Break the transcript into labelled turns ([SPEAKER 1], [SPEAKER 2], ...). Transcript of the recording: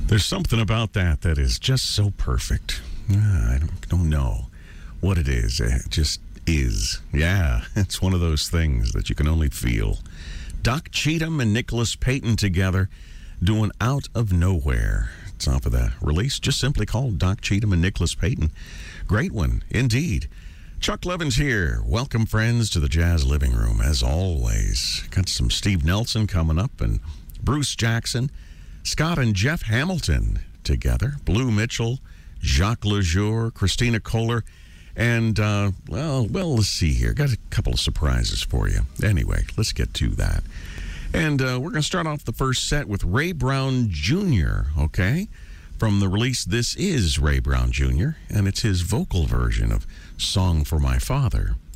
[SPEAKER 1] There's something about that is just so perfect. I don't know what it is. It just is. Yeah, it's one of those things that you can only feel. Doc Cheatham and Nicholas Payton together doing Out of Nowhere. It's off of the release, just simply called Doc Cheatham and Nicholas Payton. Great one, indeed. Chuck Levins here. Welcome, friends, to the Jazz Living Room, as always. Got some Steve Nelson coming up and Bruce Jackson. Scott and Jeff Hamilton together. Blue Mitchell, Jacques Lejour, Christina Kohler, and, let's see here. Got a couple of surprises for you. Anyway, let's get to that. And we're going to start off the first set with Ray Brown Jr., okay? From the release, This Is Ray Brown Jr., and it's his vocal version of Song for My Father.